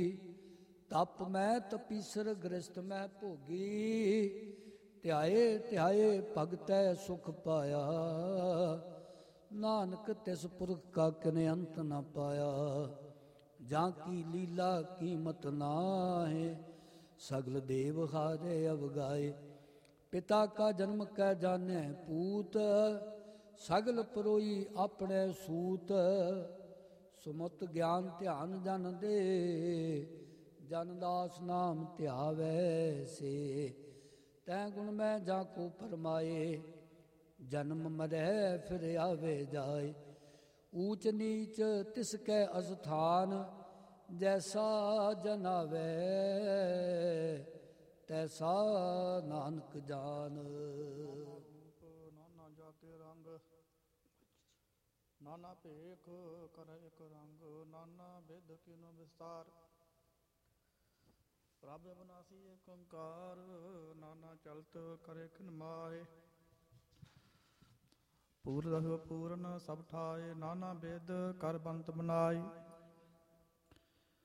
ਤਪ ਮੈਂ ਤਪੀਸਰ ਗ੍ਰਸਤ ਮੈਂ ਭੋਗੀ। ਧਿਆਏ ਧਿਆਏ ਭਗਤੈ ਸੁਖ ਪਾਇਆ। ਨਾਨਕ ਤਿਸ ਪੁਰਖ ਕਾ ਕਿਨੇ ਅੰਤ ਨ ਪਾਇਆ। ਜਾਂ ਕੀ ਲੀਲਾ ਕੀਮਤ ਨਾਹਿ। ਸਗਲ ਦੇਵ ਹਾਰੇ ਅਵਗਾਏ। ਪਿਤਾ ਕਾ ਜਨਮ ਕੈ ਜਾਣੈ ਪੂਤ। ਸਗਲ ਪਰੋਈ ਆਪਣੇ ਸੂਤ। ਸੁਮਤ ਗਿਆਨ ਧਿਆਨ ਜਨ ਦੇ। ਜਨ ਦਾਸ ਨਾਮ ਧਿਆਵੈ ਸੇ। ਤੈ ਗੁਣ ਮੈਂ ਜਾ ਕੋ ਫਰਮਾਏ। ਜਨਮ ਮਰੈ ਫਿਰ ਆਵੇ ਜਾਏ। ਊਚ ਨੀਚ ਤਿਸ ਕੈ ਅਸਥਾਨ। ਜੈਸਾ ਜਨਾਵੈ ਤੈਸਾ ਨਾਨਕ ਜਾਨ। ਨਾਨਾ ਜਾਤੇ ਰੰਗ ਨਾਨਾ ਭੇਖ ਕਰੈ ਇਕ ਰੰਗ। ਨਾਨਾ ਬਿਧ ਕਿਨੋ ਵਿਸਤਾਰ। ਪ੍ਰਭ ਅਬਨਾਸੀ ਏਕ ਓੰਕਾਰ। ਨਾਨਾ ਚਲਤ ਕਰੇ ਕਿਨ ਮਾਏ। ਪੂਰਨ ਪੂਰਨ ਸਭ ਠਾਏ। ਨਾਨਾ ਬਿਧ ਕਰ ਬੰਤ ਬਨਾਈ।